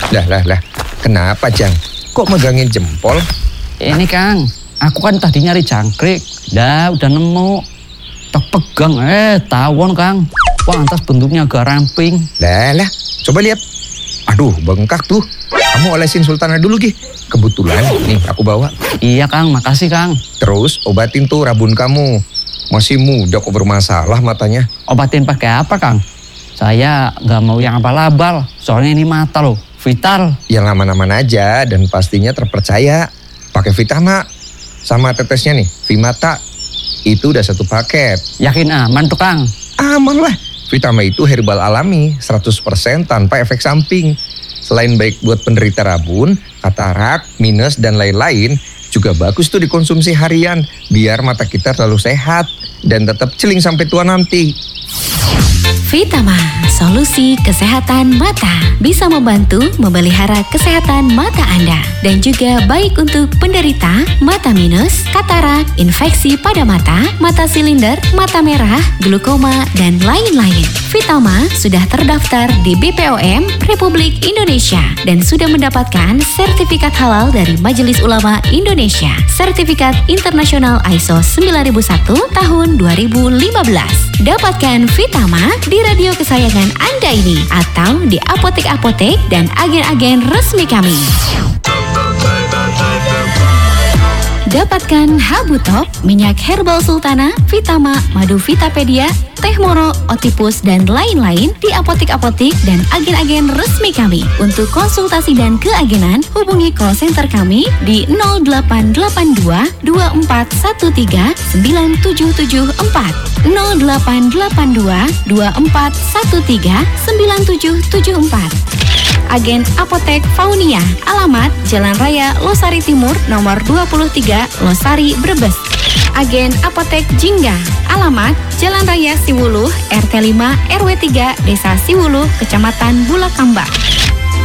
Lah. Kenapa, Jang? Kok megangin jempol? Ini Kang, aku kan tadi nyari jangkrik. Udah nemu. Tak pegang, tawon Kang. Pantas bentuknya agak ramping. Lah, coba lihat. Aduh, bengkak tuh. Kamu olesin Sultana dulu, Ki. Kebetulan, nih aku bawa. Iya Kang, makasih Kang. Terus obatin tuh rabun kamu. Masih muda kok bermasalah matanya. Obatin pakai apa Kang? Saya nggak mau yang abal-abal, soalnya ini mata loh, vital. Yang aman-aman aja dan pastinya terpercaya. Pakai Vitama sama tetesnya nih, Vimata. Itu udah satu paket. Yakin aman tuh Kang? Aman lah. Vitama itu herbal alami, 100% tanpa efek samping. Selain baik buat penderita rabun, katarak, minus, dan lain-lain, juga bagus tuh dikonsumsi harian. Biar mata kita selalu sehat dan tetap celing sampai tua nanti. Vitama, solusi kesehatan mata. Bisa membantu memelihara kesehatan mata Anda. Dan juga baik untuk penderita mata minus, katarak, infeksi pada mata silinder, mata merah, glaukoma, dan lain-lain. Vitama sudah terdaftar di BPOM Republik Indonesia dan sudah mendapatkan sertifikat halal dari Majelis Ulama Indonesia. Sertifikat internasional ISO 9001 tahun 2015. Dapatkan Vitama di radio kesayangan Anda ini atau di apotek-apotek dan agen-agen resmi kami. Dapatkan Habu Top, minyak herbal Sultana, Vitama, madu Vitapedia, teh moro, otipus, dan lain-lain di apotek-apotek dan agen-agen resmi kami. Untuk konsultasi dan keagenan, hubungi call center kami di 0882 2413 9774 0882 2413 9774. Agen Apotek Faunia, alamat Jalan Raya Losari Timur nomor 23 Losari Brebes. Agen Apotek Jingga, alamat Jalan Raya Siwuluh, RT 5 RW 3 Desa Siwuluh, Kecamatan Bulakamba.